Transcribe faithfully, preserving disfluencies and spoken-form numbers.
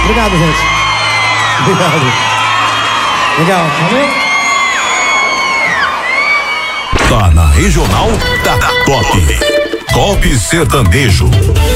Obrigado, gente. Obrigado. Legal, valeu? Tá na Regional da Top. Top Sertanejo.